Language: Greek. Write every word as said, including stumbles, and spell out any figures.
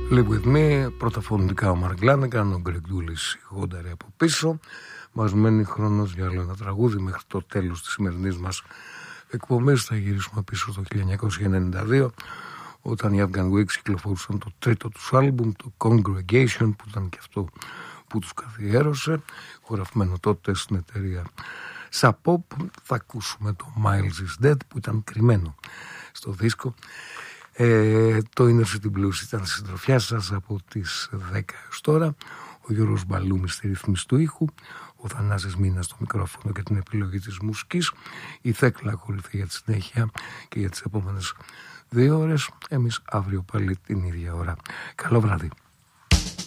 Live With Me, πρώτα φωνητικά ο Μαρκ Λάνεγκαν, ο Γκρεγ Ντούλης γόνταρε από πίσω. Μας μένει χρόνος για άλλο ένα τραγούδι μέχρι το τέλος της σημερινής μας εκπομπής. Θα γυρίσουμε πίσω το χίλια εννιακόσια ενενήντα δύο, όταν οι Afghan Wigs κυκλοφορούσαν το τρίτο τους άλμπουμ, το Congregation, που ήταν και αυτό που τους καθιέρωσε, χωραφμένο τότε στην εταιρεία Sub Pop. Θα ακούσουμε το Miles is Dead, που ήταν κρυμμένο στο δίσκο. Ε, το Inner City Blues ήταν στη συντροφιά σας από τις δέκα έως τώρα. Ο Γιώργος Μπαλούμης στη ρύθμιση του ήχου, ο Θανάσης Μήνας στο μικρόφωνο και την επιλογή της μουσικής. Η Θέκλα ακολουθεί για τη συνέχεια και για τις επόμενες δύο ώρες. Εμείς αύριο πάλι την ίδια ώρα. Καλό βράδυ.